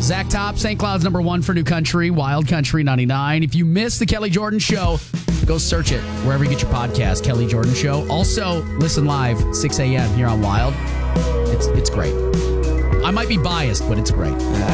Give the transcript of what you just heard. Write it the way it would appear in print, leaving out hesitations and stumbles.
Zach Top, St. Cloud's #1 for New Country, Wild Country 99. If you missed the Kelly Jordan Show, go search it wherever you get your podcast, Kelly Jordan Show. Also, listen live, 6 a.m. here on Wild. It's great. I might be biased, but it's great.